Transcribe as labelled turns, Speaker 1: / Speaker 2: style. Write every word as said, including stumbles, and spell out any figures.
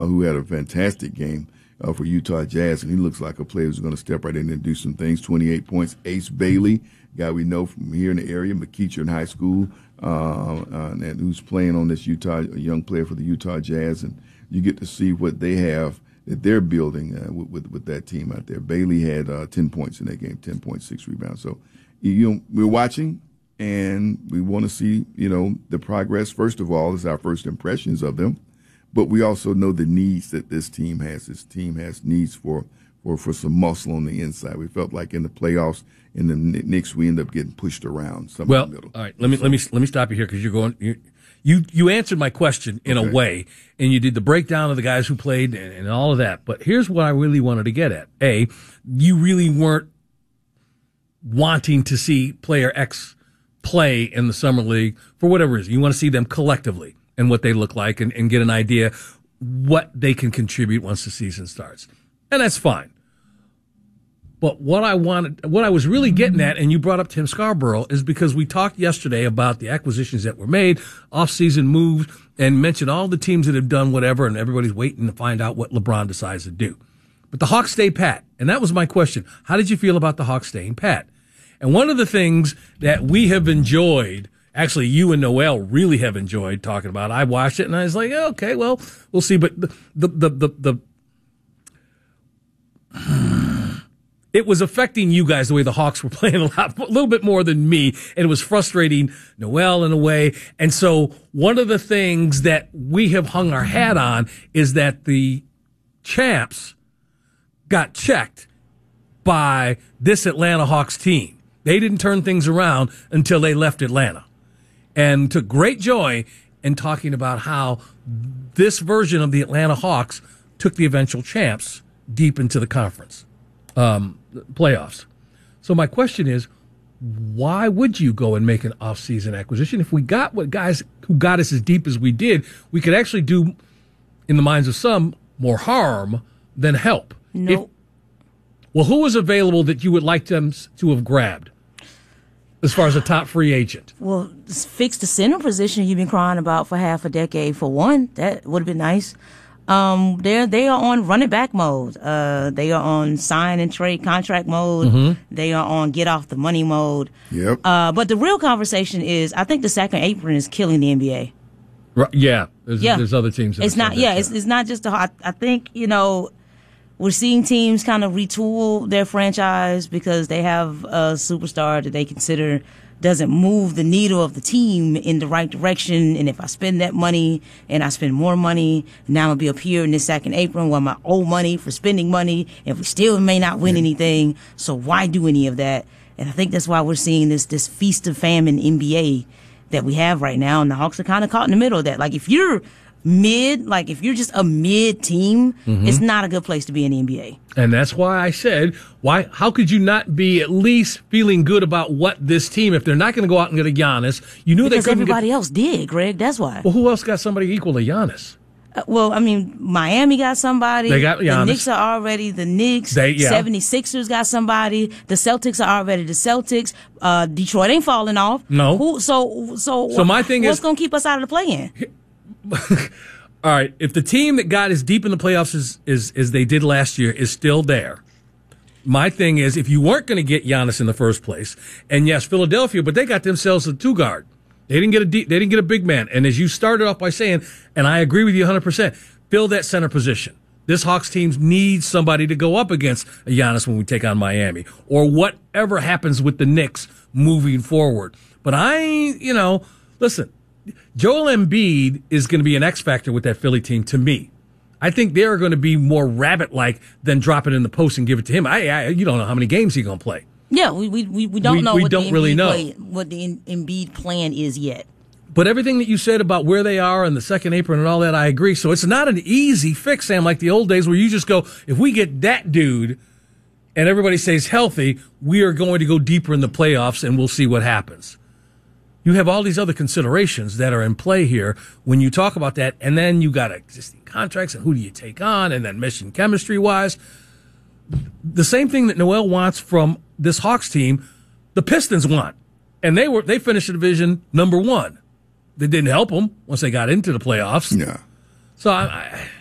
Speaker 1: who had a fantastic game uh, for Utah Jazz, and he looks like a player who's going to step right in and do some things. twenty-eight points. Ace Bailey, guy we know from here in the area, McEachern High School, uh, uh, and who's playing on this Utah, a young player for the Utah Jazz, and you get to see what they have that they're building uh, with, with with that team out there. Bailey had uh, ten points in that game, ten point six rebounds. So, you know, we're watching, and we want to see, you know, the progress. First of all, is our first impressions of them, but we also know the needs that this team has. This team has needs for for, for some muscle on the inside. We felt like in the playoffs, in the Knicks, we end up getting pushed around. Some
Speaker 2: well,
Speaker 1: in the middle.
Speaker 2: All right, let me so, let me let me stop you here because you're going. You're, You you answered my question in okay. a way, and you did the breakdown of the guys who played and, and all of that. But here's what I really wanted to get at. A, you really weren't wanting to see player X play in the summer league for whatever reason. You want to see them collectively and what they look like and, and get an idea what they can contribute once the season starts. And that's fine. But what I wanted, what I was really getting at, and you brought up Tim Scarborough, is because we talked yesterday about the acquisitions that were made, off-season moves, and mentioned all the teams that have done whatever, and everybody's waiting to find out what LeBron decides to do. But the Hawks stay pat, and that was my question. How did you feel about the Hawks staying pat? And one of the things that we have enjoyed, actually you and Noel really have enjoyed talking about, I watched it, and I was like, okay, well, we'll see. But the the the the, the it was affecting you guys the way the Hawks were playing a lot, a little bit more than me, and it was frustrating Noel in a way. And so one of the things that we have hung our hat on is that the champs got checked by this Atlanta Hawks team. They didn't turn things around until they left Atlanta, and took great joy in talking about how this version of the Atlanta Hawks took the eventual champs deep into the conference um, playoffs. So my question is, why would you go and make an off-season acquisition? If we got what guys who got us as deep as we did, we could actually do, in the minds of some, more harm than help.
Speaker 3: No. Nope.
Speaker 2: Well, who was available that you would like them to have grabbed as far as a top free agent?
Speaker 3: Well, fix the center position you've been crying about for half a decade. For one, that would have been nice. Um, they're, they are on running back mode. Uh, they are on sign and trade contract mode. Mm-hmm. They are on get off the money mode.
Speaker 1: Yep.
Speaker 3: Uh, but the real conversation is, I think the second apron is killing the N B A.
Speaker 2: Right, yeah. There's,
Speaker 3: yeah.
Speaker 2: there's other teams. That
Speaker 3: it's not, yeah, it's, it's not just the, I, I think, you know, we're seeing teams kind of retool their franchise because they have a superstar that they consider doesn't move the needle of the team in the right direction. And if I spend that money and I spend more money, now I'll be up here in this second apron where my old money for spending money, and we still may not win anything. So why do any of that? And I think that's why we're seeing this this feast of famine N B A that we have right now. And the Hawks are kind of caught in the middle of that. Like if you're mid, like if you're just a mid team, mm-hmm. it's not a good place to be in the N B A.
Speaker 2: And that's why I said, why? How could you not be at least feeling good about what this team, if they're not going to go out and get a Giannis, you knew
Speaker 3: because
Speaker 2: they couldn't
Speaker 3: everybody
Speaker 2: get,
Speaker 3: else did, Greg. That's why.
Speaker 2: Well, who else got somebody equal to Giannis?
Speaker 3: Uh, well, I mean, Miami got somebody.
Speaker 2: They got Giannis.
Speaker 3: The Knicks are already the Knicks.
Speaker 2: They, yeah.
Speaker 3: seventy-sixers got somebody. The Celtics are already the Celtics. Uh, Detroit ain't falling off.
Speaker 2: No.
Speaker 3: Who, so, so,
Speaker 2: so my thing
Speaker 3: what's
Speaker 2: is,
Speaker 3: going to keep us out of the play-in?
Speaker 2: All right, if the team that got as deep in the playoffs as, as, as they did last year is still there, my thing is, if you weren't going to get Giannis in the first place, and yes, Philadelphia, but they got themselves a two guard. They didn't get a deep, they didn't get a big man. And as you started off by saying, and I agree with you one hundred percent, fill that center position. This Hawks team needs somebody to go up against a Giannis when we take on Miami, or whatever happens with the Knicks moving forward. But I, you know, listen. Joel Embiid is going to be an X factor with that Philly team to me. I think they're going to be more rabbit-like than drop it in the post and give it to him. I, I you don't know how many games he's going to play.
Speaker 3: Yeah, we we we, we don't
Speaker 2: we,
Speaker 3: know
Speaker 2: we
Speaker 3: what
Speaker 2: don't
Speaker 3: the
Speaker 2: really
Speaker 3: Embiid
Speaker 2: know
Speaker 3: play, what the Embiid plan is yet.
Speaker 2: But everything that you said about where they are and the second apron and all that, I agree. So it's not an easy fix, Sam, like the old days where you just go, if we get that dude and everybody stays healthy, we are going to go deeper in the playoffs and we'll see what happens. You have all these other considerations that are in play here when you talk about that, and then you got existing contracts and who do you take on, and then mission chemistry-wise. The same thing that Noel wants from this Hawks team, the Pistons want, and they were they finished the division number one. They didn't help them once they got into the playoffs.
Speaker 1: Yeah.
Speaker 2: So I, I